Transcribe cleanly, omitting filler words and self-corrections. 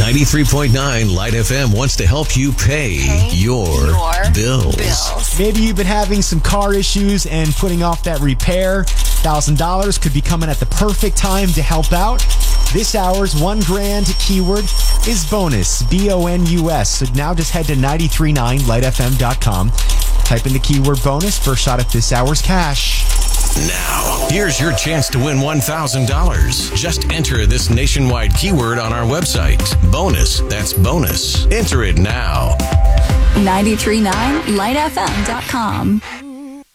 93.9 Light FM wants to help you pay your bills. Maybe you've been having some car issues and putting off that repair. $1,000 could be coming at the perfect time to help out. This hour's $1,000 keyword is bonus, BONUS. So now just head to 939lightfm.com. Type in the keyword bonus for a shot at this hour's cash. Now, here's your chance to win $1,000. Just enter this nationwide keyword on our website. Bonus, that's bonus. Enter it now. 939lightfm.com.